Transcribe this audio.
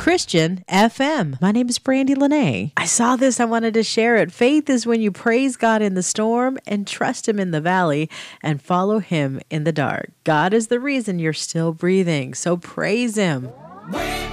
Christian FM. My name is Brandy Lene. I saw this. I wanted to share it. Faith is when you praise God in the storm and trust Him in the valley and follow Him in the dark. God is the reason you're still breathing, so praise Him.